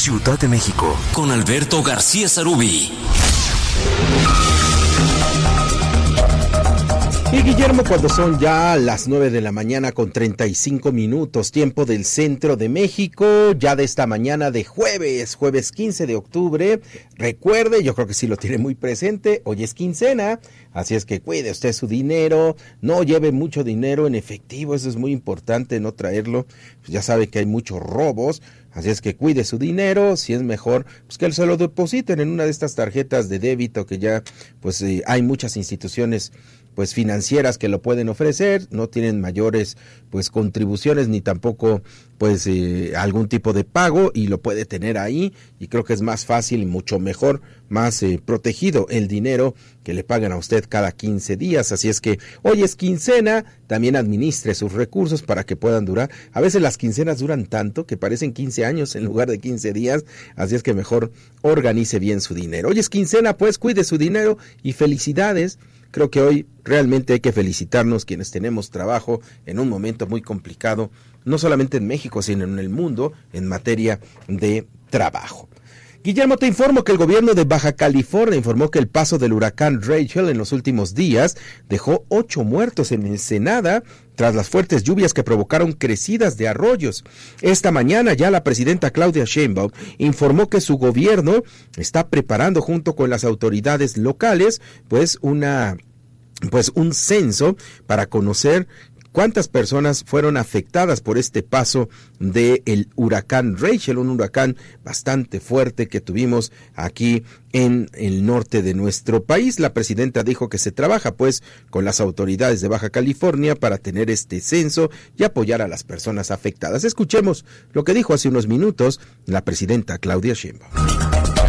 Ciudad de México, con Alberto García Zarubi. Y Guillermo, cuando son ya las 9 de la mañana con 35 minutos, tiempo del centro de México, ya de esta mañana de jueves 15 de octubre, recuerde, yo creo que sí lo tiene muy presente, hoy es quincena, así es que cuide usted su dinero, no lleve mucho dinero en efectivo, eso es muy importante, no traerlo, pues ya sabe que hay muchos robos. Así es que cuide su dinero, si es mejor, pues que se lo depositen en una de estas tarjetas de débito que ya, pues hay muchas instituciones, pues financieras que lo pueden ofrecer, no tienen mayores, pues contribuciones ni tampoco, pues algún tipo de pago y lo puede tener ahí y creo que es más fácil y mucho mejor, más protegido el dinero que le pagan a usted cada 15 días, así es que hoy es quincena, también administre sus recursos para que puedan durar, a veces las quincenas duran tanto que parecen 15 años en lugar de 15 días, así es que mejor organice bien su dinero. Hoy es quincena, pues cuide su dinero y felicidades. Creo que hoy realmente hay que felicitarnos quienes tenemos trabajo en un momento muy complicado, no solamente en México, sino en el mundo en materia de trabajo. Guillermo, te informo que el gobierno de Baja California informó que el paso del huracán Rachel en los últimos días dejó 8 muertos en Ensenada tras las fuertes lluvias que provocaron crecidas de arroyos. Esta mañana ya la presidenta Claudia Sheinbaum informó que su gobierno está preparando junto con las autoridades locales un censo para conocer cuántas personas fueron afectadas por este paso del huracán Rachel, un huracán bastante fuerte que tuvimos aquí en el norte de nuestro país. La presidenta dijo que se trabaja pues con las autoridades de Baja California para tener este censo y apoyar a las personas afectadas. Escuchemos lo que dijo hace unos minutos la presidenta Claudia Sheinbaum.